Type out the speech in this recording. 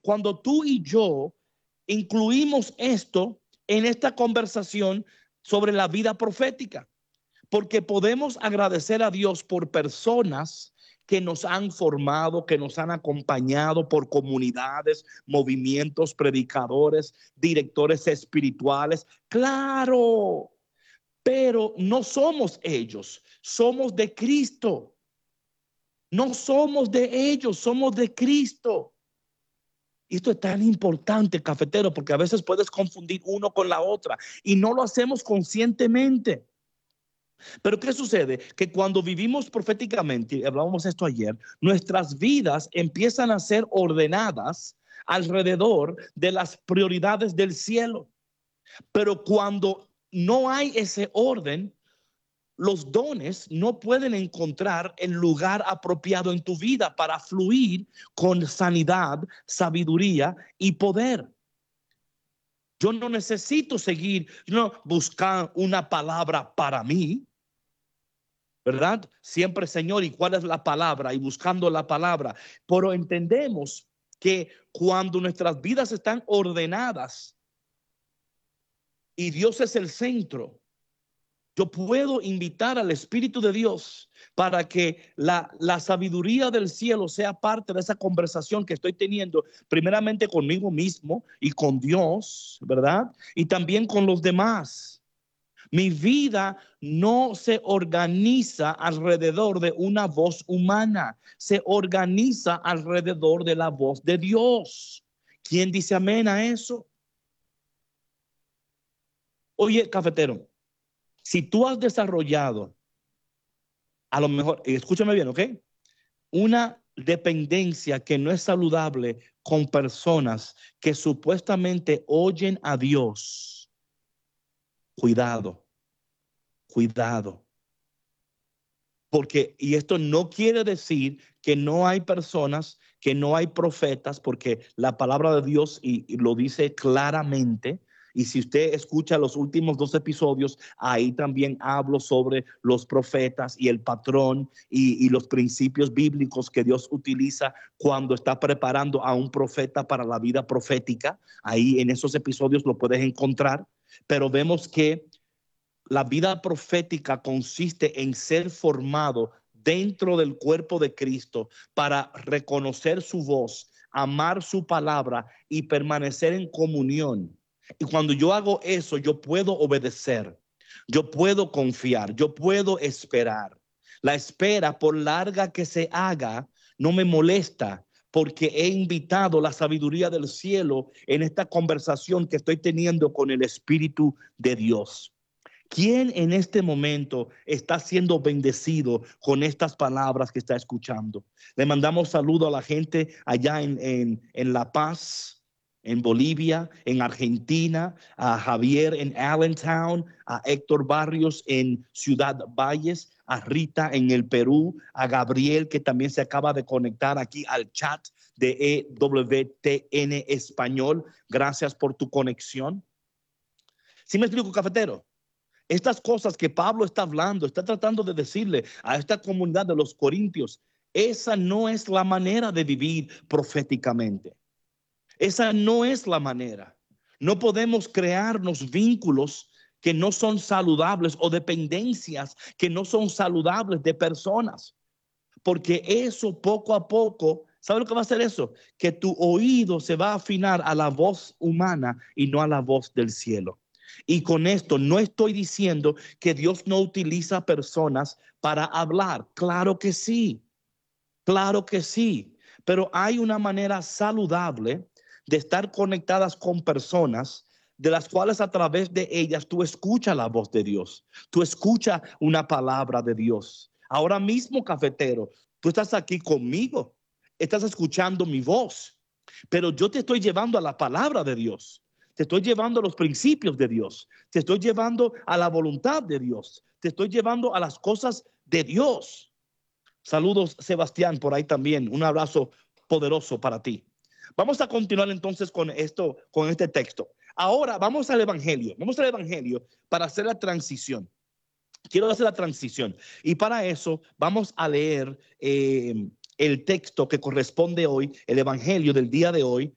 cuando tú y yo incluimos esto en esta conversación sobre la vida profética, porque podemos agradecer a Dios por personas que nos han formado, que nos han acompañado, por comunidades, movimientos, predicadores, directores espirituales. Claro, pero no somos ellos, somos de Cristo. No somos de ellos, somos de Cristo. Y esto es tan importante, cafetero, porque a veces puedes confundir uno con la otra y no lo hacemos conscientemente. Pero ¿qué sucede? Que cuando vivimos proféticamente, hablábamos esto ayer, nuestras vidas empiezan a ser ordenadas alrededor de las prioridades del cielo. Pero cuando no hay ese orden, los dones no pueden encontrar el lugar apropiado en tu vida para fluir con sanidad, sabiduría y poder. Yo no necesito seguir, buscar una palabra para mí, ¿verdad? Siempre, Señor, ¿y cuál es la palabra? Y buscando la palabra. Pero entendemos que cuando nuestras vidas están ordenadas y Dios es el centro, yo puedo invitar al Espíritu de Dios para que la sabiduría del cielo sea parte de esa conversación que estoy teniendo, primeramente conmigo mismo y con Dios, ¿verdad? Y también con los demás. Mi vida no se organiza alrededor de una voz humana, se organiza alrededor de la voz de Dios. ¿Quién dice amén a eso? Oye, cafetero, si tú has desarrollado, a lo mejor, escúchame bien, ¿ok? Una dependencia que no es saludable con personas que supuestamente oyen a Dios. Cuidado, cuidado. Porque, y esto no quiere decir que no hay personas, que no hay profetas, porque la palabra de Dios y lo dice claramente. Y si usted escucha los últimos 2 episodios, ahí también hablo sobre los profetas y el patrón y los principios bíblicos que Dios utiliza cuando está preparando a un profeta para la vida profética. Ahí en esos episodios lo puedes encontrar. Pero vemos que la vida profética consiste en ser formado dentro del cuerpo de Cristo para reconocer su voz, amar su palabra y permanecer en comunión. Y cuando yo hago eso, yo puedo obedecer, yo puedo confiar, yo puedo esperar. La espera, por larga que se haga, no me molesta, porque he invitado la sabiduría del cielo en esta conversación que estoy teniendo con el Espíritu de Dios. ¿Quién en este momento está siendo bendecido con estas palabras que está escuchando? Le mandamos saludo a la gente allá en La Paz, en Bolivia, en Argentina, a Javier en Allentown, a Héctor Barrios en Ciudad Valles, a Rita en el Perú, a Gabriel que también se acaba de conectar aquí al chat de EWTN Español. Gracias por tu conexión. ¿Sí me explico, cafetero? Estas cosas que Pablo está hablando, está tratando de decirle a esta comunidad de los corintios, esa no es la manera de vivir proféticamente. Esa no es la manera. No podemos crearnos vínculos que no son saludables o dependencias que no son saludables de personas. Porque eso poco a poco, ¿sabe lo que va a hacer eso? Que tu oído se va a afinar a la voz humana y no a la voz del cielo. Y con esto no estoy diciendo que Dios no utiliza personas para hablar. Claro que sí, claro que sí. Pero hay una manera saludable de estar conectadas con personas de las cuales a través de ellas tú escuchas la voz de Dios. Tú escuchas una palabra de Dios. Ahora mismo, cafetero, tú estás aquí conmigo. Estás escuchando mi voz. Pero yo te estoy llevando a la palabra de Dios. Te estoy llevando a los principios de Dios. Te estoy llevando a la voluntad de Dios. Te estoy llevando a las cosas de Dios. Saludos, Sebastián, por ahí también. Un abrazo poderoso para ti. Vamos a continuar entonces con esto, con este texto. Ahora vamos al Evangelio. Vamos al Evangelio para hacer la transición. Quiero hacer la transición. Y para eso vamos a leer el texto que corresponde hoy, el Evangelio del día de hoy,